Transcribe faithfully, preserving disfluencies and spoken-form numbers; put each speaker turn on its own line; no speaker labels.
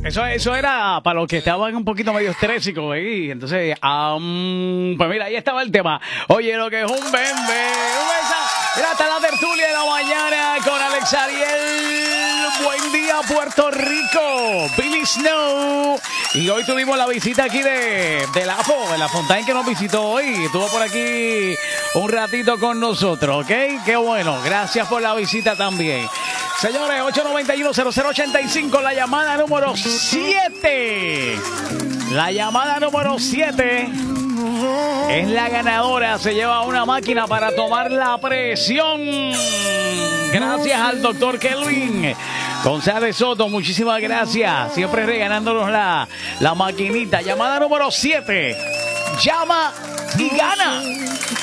Eso, eso era para los que estaban un poquito medio estrésicos ahí. Entonces, um, pues mira, ahí estaba el tema. Oye, lo que es un bembe. Un besa. Mira, hasta la tertulia de la mañana con Alex Ariel. Buen día, Puerto Rico. Billy Snow. Y hoy tuvimos la visita aquí de, de Lapo, de la Fontaine, que nos visitó hoy. Estuvo por aquí un ratito con nosotros, ¿ok? Qué bueno. Gracias por la visita también. Señores, ocho nueve uno, cero cero ocho cinco, la llamada número siete. La llamada número siete es la ganadora. Se lleva una máquina para tomar la presión. Gracias al doctor Kelvin González Soto. Muchísimas gracias. Siempre regalándonos la, la maquinita. Llamada número siete. Llama y gana.